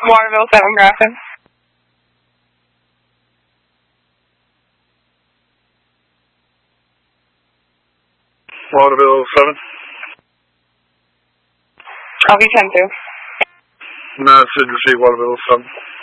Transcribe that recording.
Waterville 7 Grafton. Waterville 7. LV 10-2. Message received, Waterville 7.